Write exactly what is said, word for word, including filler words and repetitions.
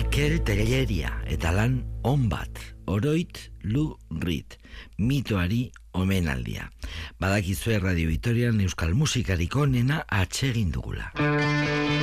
Mikel Telleria eta lan on bat, Oroit Lou Reed, mitoari omenaldia. Badakizue Radio Vitorian euskal musikarik onena atsegin dugula.